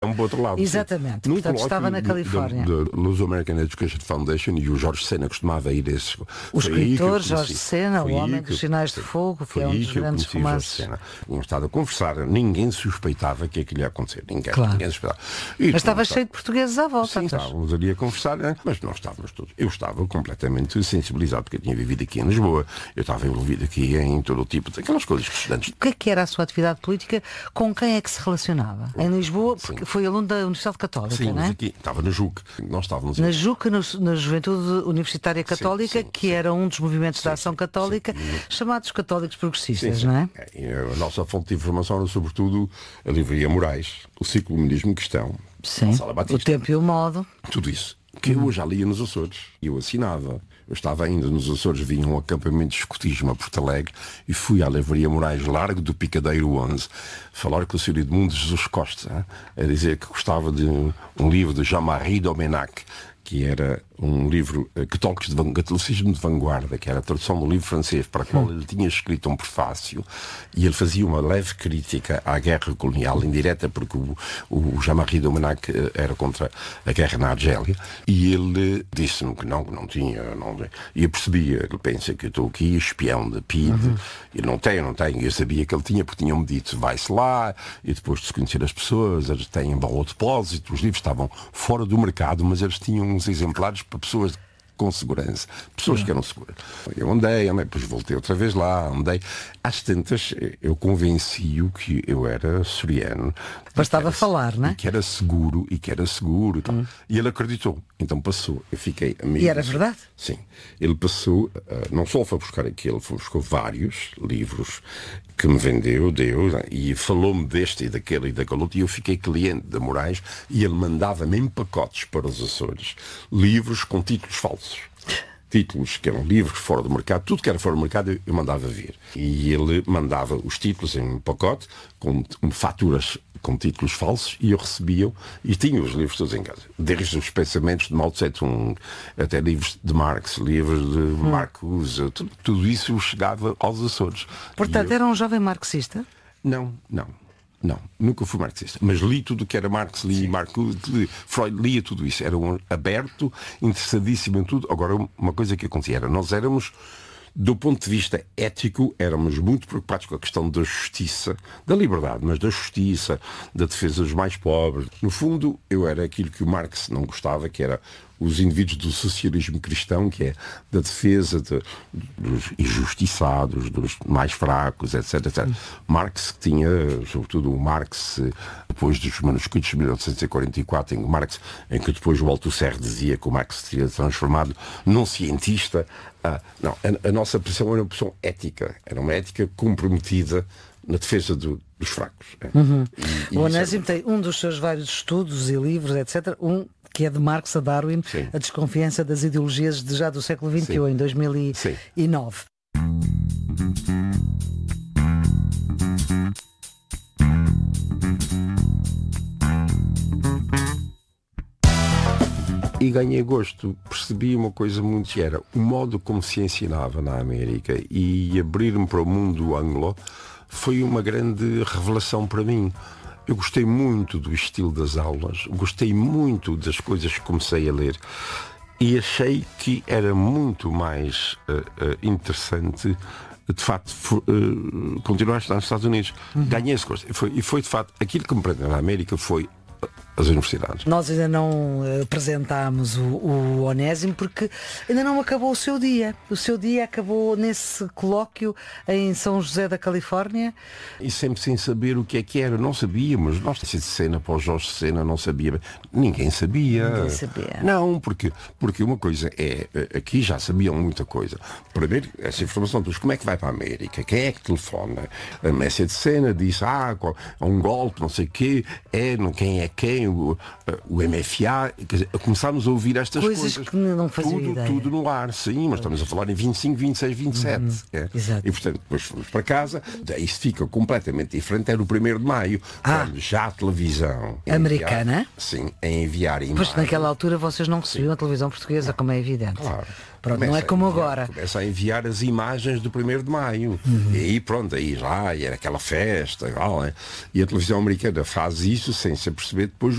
viraram para o outro lado. Exatamente, portanto estava na Califórnia. Da Luso American Education Foundation, e o Jorge Sena costumava ir a esses. O escritor Jorge Sena, o homem dos sinais de fogo, que é um dos grandes romances. Tínhamos estado a conversar, ninguém suspeitava que aquilo ia acontecer. Ninguém suspeitava. Mas estava cheio de portugueses à volta. Sim, estávamos ali a conversar, mas não estávamos todos. Eu estava completamente sensibilizado, porque eu tinha vivido aqui em Lisboa, eu estava envolvido aqui em todo o tipo de aquelas coisas que estudantes. O que era a sua atividade política? Com quem é que se relacionava? Em Lisboa, porque foi aluno da Universidade Católica, sim, não é? Mas aqui estava na JUC. Nós estávamos na JUC, na Juventude Universitária Católica, que era um dos movimentos da Ação Católica, chamados católicos progressistas, não é? A nossa fonte de informação era sobretudo a Livraria Moraes, o Ciclo Humanismo Cristão, sim, o Tempo e o Modo. Tudo isso. Que eu já lia nos Açores. Eu assinava. Eu estava ainda nos Açores, vinha um acampamento de escotismo a Porto Alegre e fui à Livraria Moraes, Largo do Picadeiro 11, falar com o Sr. Edmundo Jesus Costa, a dizer que gostava de um livro de Jean-Marie Domenac, que era um livro catolicismo de vanguarda, que era a tradução do livro francês, para o qual ele tinha escrito um prefácio, e ele fazia uma leve crítica à guerra colonial indireta, porque o Jean-Marie Domenac era contra a guerra na Argélia, e ele disse-me que não tinha, e eu percebia, ele pensa que eu estou aqui, espião de PIDE, e não tenho, eu sabia que ele tinha, porque tinham-me dito, vai-se lá, e depois de se conhecer as pessoas, eles têm bom depósito, os livros estavam fora do mercado, mas eles tinham uns exemplares para pessoas com segurança, pessoas que eram seguras. Eu andei, depois voltei outra vez lá, andei. Às tantas, eu convenci-o que eu era açoriano. Bastava falar, não é? E que era seguro. E ele acreditou. Então passou. Eu fiquei amigo. E era verdade? Sim. Ele passou, não só foi buscar aquele, foi buscar vários livros que me deu, e falou-me deste e daquele outro, e eu fiquei cliente da Moraes, e ele mandava-me em pacotes para os Açores livros com títulos falsos. Títulos que eram livros fora do mercado, tudo que era fora do mercado eu mandava vir. E ele mandava os títulos em um pacote, com faturas com títulos falsos, e eu recebia e tinha os livros todos em casa. Desde os pensamentos de Mao Tse-tung, até livros de Marx, livros de Marcuse, tudo isso chegava aos Açores. Portanto, era um jovem marxista? Não, nunca fui marxista, mas li tudo o que era Marx, li Marcuse, Freud, lia tudo isso, era um aberto, interessadíssimo em tudo. Agora, uma coisa que acontecia era, nós éramos, do ponto de vista ético, éramos muito preocupados com a questão da justiça, da liberdade, mas da justiça, da defesa dos mais pobres. No fundo, eu era aquilo que o Marx não gostava, que era os indivíduos do socialismo cristão, que é da defesa dos injustiçados, dos mais fracos, etc. Marx tinha, sobretudo o Marx, depois dos manuscritos de 1944, em que depois o Althusser dizia que o Marx se tinha transformado num cientista. A nossa posição era uma posição ética, era uma ética comprometida na defesa dos fracos. O Onésimo tem um dos seus vários estudos e livros, etc., que é de Marx a Darwin, a desconfiança das ideologias já do século XXI, em 2009. E ganhei gosto, percebi uma coisa muito que era o modo como se ensinava na América, e abrir-me para o mundo anglo foi uma grande revelação para mim. Eu gostei muito do estilo das aulas, gostei muito das coisas que comecei a ler, e achei que era muito mais interessante, de facto, continuar a estar nos Estados Unidos. Ganhei esse gosto. E foi, de facto, aquilo que me prendeu na América foi as universidades. Nós ainda não apresentámos o Onésimo porque ainda não acabou o seu dia. O seu dia acabou nesse colóquio em São José da Califórnia. E sempre sem saber o que era. Não sabíamos. Nós, de cena para o Jorge Sena, não sabia. Ninguém sabia. Não, porque uma coisa é, aqui já sabiam muita coisa. Primeiro, essa informação, como é que vai para a América? Quem é que telefona? A Messia de Sena disse, há um golpe, não sei o quê, quem é quem, o MFA, começámos a ouvir estas coisas que não fazia ideia. Tudo no ar, sim, mas estamos a falar em 25, 26, 27. E portanto, depois fomos para casa, daí isso fica completamente diferente. Era o 1º de maio, quando já a televisão americana, a enviar imagens. Pois naquela altura vocês não recebiam a televisão portuguesa, como é evidente. Claro. Pronto, não é como agora. Começa a enviar as imagens do 1º de maio. E aí pronto, aí já, e era aquela festa. E a televisão americana faz isso sem se perceber depois